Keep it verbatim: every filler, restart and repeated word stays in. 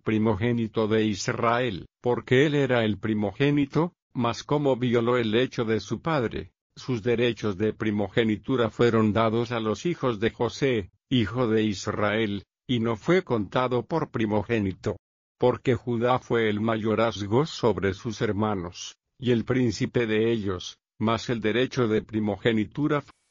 primogénito de Israel, porque él era el primogénito, mas como violó el hecho de su padre, sus derechos de primogenitura fueron dados a los hijos de José, hijo de Israel, y no fue contado por primogénito. Porque Judá fue el mayorazgo sobre sus hermanos, y el príncipe de ellos, mas el derecho de primogenitura